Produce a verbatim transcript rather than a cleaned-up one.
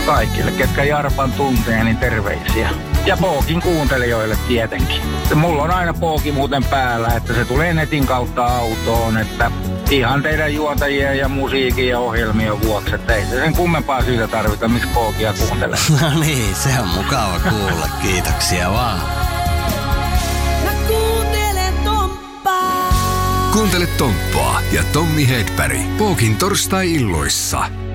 Kaikille, ketkä Jarpan tuntee, niin terveisiä. Ja Pookin kuuntelijoille tietenkin. Mulla on aina Pooki muuten päällä, että se tulee netin kautta autoon, että ihan teidän juontajien ja musiikin ja ohjelmien vuoksi, että ei se sen kummempaa syytä tarvita, miksi Pookia kuuntelee. No niin, se on mukava kuulla. Kiitoksia vaan. Mä kuuntelen Tomppaa. Kuuntele Tomppaa ja Tommi Hedberg Pookin torstai-illoissa.